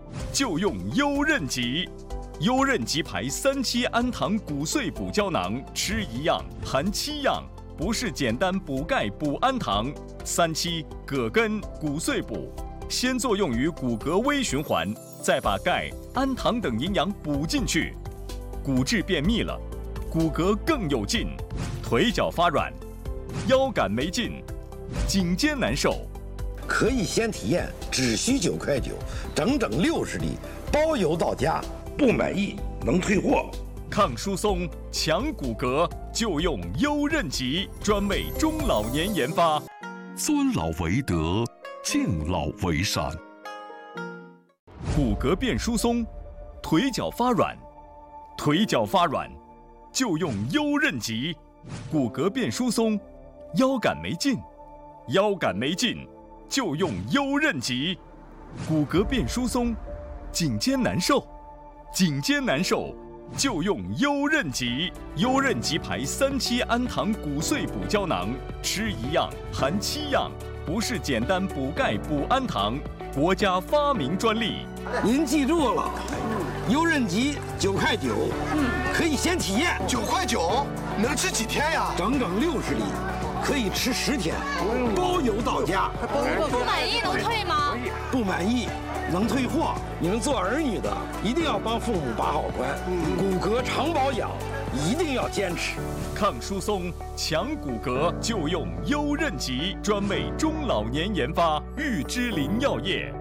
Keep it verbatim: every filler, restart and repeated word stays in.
就用优韧吉。优韧吉牌三七氨糖骨碎补胶囊，吃一样含七样，不是简单补钙补氨糖。三七葛根骨碎补，先作用于骨骼微循环，再把钙、氨糖等营养补进去，骨质变密了，骨骼更有劲，腿脚发软，腰杆没劲，颈肩难受。 可以先体验，只需九块九，整整六十粒，包邮到家。 不满意能退货。 抗疏松、强骨骼，就用优韧吉，专为中老年研发。 尊老为德，敬老为善。 骨骼变疏松，腿脚发软，腿脚发软，就用优韧吉。骨骼变疏松，腰杆没劲，腰杆没劲，就用优韧吉。骨骼变疏松，颈肩难受。颈肩难受，就用优韧吉。优韧吉牌三七氨糖骨碎补胶囊，吃一样含七样，不是简单补钙补氨糖，国家发明专利。 您记住了，优韧吉九块九，嗯，可以先体验。 九块九能吃几天呀？ 整整六十粒，可以吃十天，包邮到家。 不满意能退吗？ 不满意能退货。你们做儿女的一定要帮父母把好关，骨骼常保养，一定要坚持。 抗疏松、强骨骼，就用优韧吉，专为中老年研发，玉芝林药业。